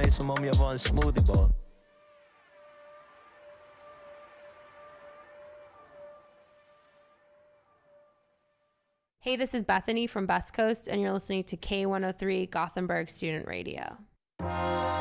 mig som om jag var en smoothiebar. Hey, this is Bethany from Best Coast, and you're listening to K103 Gothenburg Student Radio.